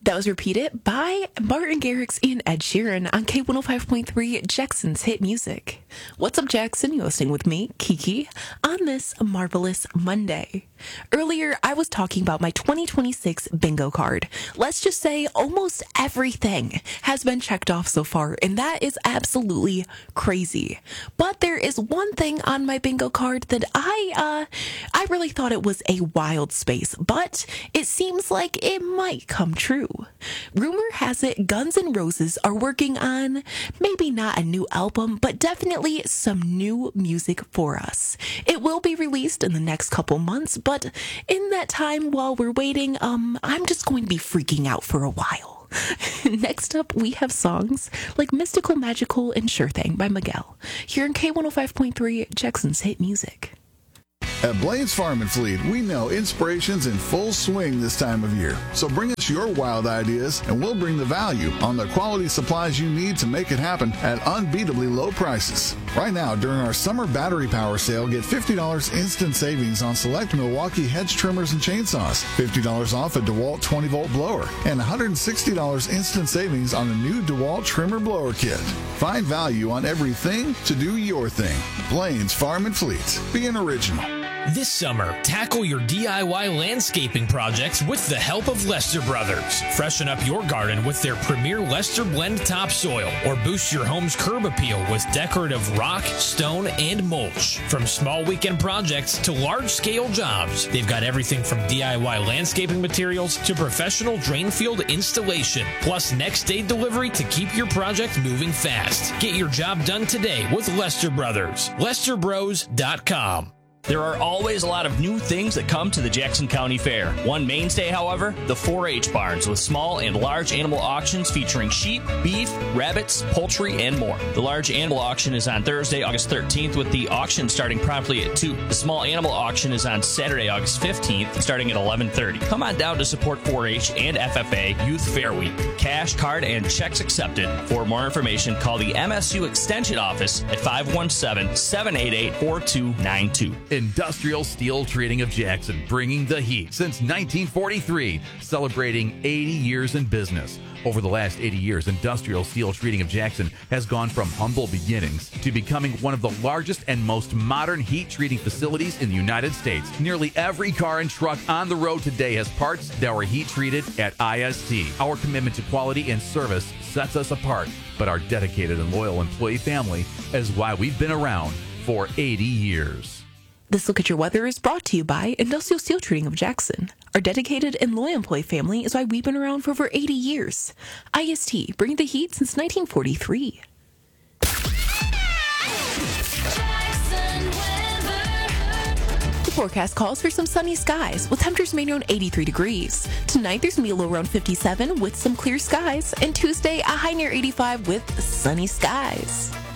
That was repeated by Martin Garrix and Ed Sheeran on K105.3, Jackson's Hit Music. What's up, Jackson? You're listening with me, Kiki, on this marvelous Monday. Earlier, I was talking about my 2026 bingo card. Let's just say almost everything has been checked off so far, and that is absolutely crazy. But there is one thing on my bingo card that I really thought it was a wild space, but it seems like it might come true. Rumor has it Guns N' Roses are working on maybe not a new album, but definitely some new music for us. It will be released in the next couple months, but in that time while we're waiting, I'm just going to be freaking out for a while. Next up, we have songs like Mystical, Magical, and Sure Thing by Miguel, here in K105.3, Jackson's Hit Music. At Blaine's Farm and Fleet, we know inspiration's in full swing this time of year. So bring us your wild ideas, and we'll bring the value on the quality supplies you need to make it happen at unbeatably low prices. Right now, during our summer battery power sale, get $50 instant savings on select Milwaukee hedge trimmers and chainsaws, $50 off a DeWalt 20-volt blower, and $160 instant savings on a new DeWalt trimmer blower kit. Find value on everything to do your thing. Blaine's Farm and Fleet. Be an original. This summer, tackle your DIY landscaping projects with the help of Lester Brothers. Freshen up your garden with their premier Lester Blend topsoil, or boost your home's curb appeal with decorative rock, stone, and mulch. From small weekend projects to large-scale jobs, they've got everything from DIY landscaping materials to professional drain field installation, plus next-day delivery to keep your project moving fast. Get your job done today with Lester Brothers. LesterBros.com. There are always a lot of new things that come to the Jackson County Fair. One mainstay, however, the 4-H barns with small and large animal auctions featuring sheep, beef, rabbits, poultry, and more. The large animal auction is on Thursday, August 13th, with the auction starting promptly at 2. The small animal auction is on Saturday, August 15th, starting at 11:30. Come on down to support 4-H and FFA Youth Fair Week. Cash, card, and checks accepted. For more information, call the MSU Extension Office at 517-788-4292. Industrial Steel Treating of Jackson, bringing the heat since 1943, celebrating 80 years in business. Over the last 80 years, Industrial Steel Treating of Jackson has gone from humble beginnings to becoming one of the largest and most modern heat treating facilities in the United States. Nearly every car and truck on the road today has parts that were heat treated at IST. Our commitment to quality and service sets us apart, but our dedicated and loyal employee family is why we've been around for 80 years. This Look at Your Weather is brought to you by Industrial Steel Treating of Jackson. Our dedicated and loyal employee family is why we've been around for over 80 years. IST, bringing the heat since 1943. The forecast calls for some sunny skies, with temperatures mainly around 83 degrees. Tonight, there's going to be a low around 57 with some clear skies, and Tuesday, a high near 85 with sunny skies.